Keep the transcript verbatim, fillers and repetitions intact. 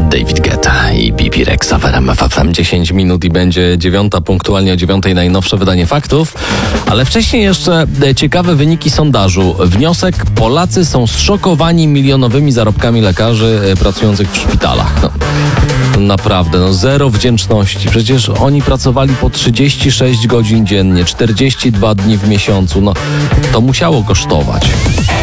David Guetta i B B Rexa w R M F F M. dziesięć minut i będzie dziewiąta, punktualnie o dziewiątej najnowsze wydanie faktów. Ale wcześniej jeszcze ciekawe wyniki sondażu. Wniosek: Polacy są zszokowani milionowymi zarobkami lekarzy pracujących w szpitalach. No, naprawdę, no zero wdzięczności. Przecież oni pracowali po trzydzieści sześć godzin dziennie, czterdzieści dwa dni w miesiącu. No, to musiało kosztować.